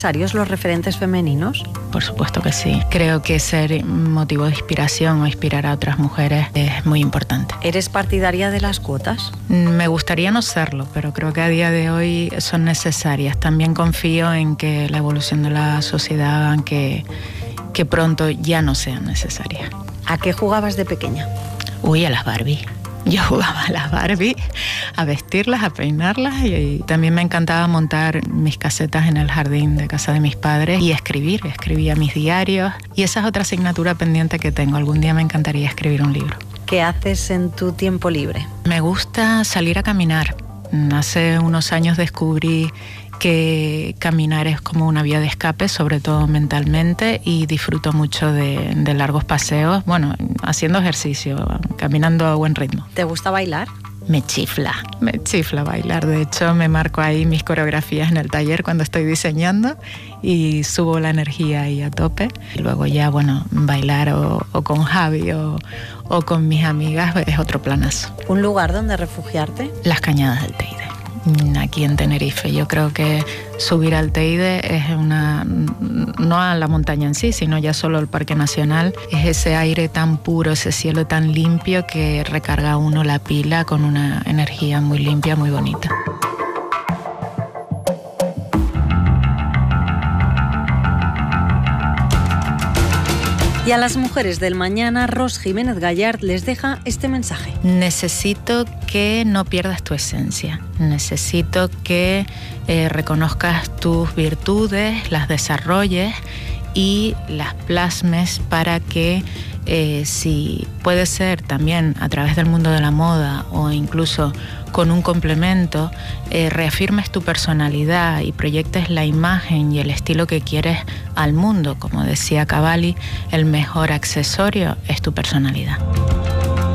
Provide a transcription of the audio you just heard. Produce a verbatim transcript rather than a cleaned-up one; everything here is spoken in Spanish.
¿Necesarios los referentes femeninos? Por supuesto que sí. Creo que ser motivo de inspiración o inspirar a otras mujeres es muy importante. ¿Eres partidaria de las cuotas? Me gustaría no serlo, pero creo que a día de hoy son necesarias. También confío en que la evolución de la sociedad haga que, que pronto ya no sean necesarias. ¿A qué jugabas de pequeña? Uy, a las Barbie. Yo jugaba a las Barbie, a vestirlas, a peinarlas, y, y también me encantaba montar mis casetas en el jardín de casa de mis padres y escribir, escribía mis diarios, y esa es otra asignatura pendiente que tengo. Algún día me encantaría escribir un libro. ¿Qué haces en tu tiempo libre? Me gusta salir a caminar. Hace unos años descubrí que caminar es como una vía de escape, sobre todo mentalmente, y disfruto mucho de, de largos paseos, bueno, haciendo ejercicio, caminando a buen ritmo. ¿Te gusta bailar? Me chifla, me chifla bailar. De hecho, me marco ahí mis coreografías en el taller cuando estoy diseñando y subo la energía ahí a tope. Y luego ya, bueno, bailar o, o con Javi o, o con mis amigas es otro planazo. ¿Un lugar donde refugiarte? Las Cañadas del Teide, aquí en Tenerife. Yo creo que subir al Teide es una, no a la montaña en sí, sino ya solo el Parque Nacional, es ese aire tan puro, ese cielo tan limpio que recarga a uno la pila con una energía muy limpia, muy bonita. Y a las mujeres del mañana, Ros Jiménez Gallard les deja este mensaje. Necesito que no pierdas tu esencia. Necesito que eh, reconozcas tus virtudes, las desarrolles y las plasmes para que, eh, si puede ser también a través del mundo de la moda o incluso con un complemento, eh, reafirmes tu personalidad y proyectes la imagen y el estilo que quieres al mundo. Como decía Cavalli, el mejor accesorio es tu personalidad.